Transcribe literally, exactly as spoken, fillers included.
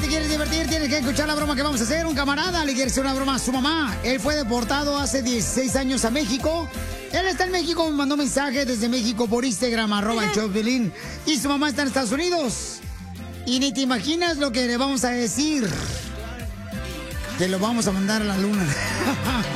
te quieres divertir, tienes que escuchar la broma que vamos a hacer. Un camarada le quiere hacer una broma a su mamá. Él fue deportado hace dieciséis años a México. Él está en México, me mandó mensaje desde México por Instagram, arroba el show de Piolín. Y su mamá está en Estados Unidos. Y ni te imaginas lo que le vamos a decir. Que lo vamos a mandar a la luna.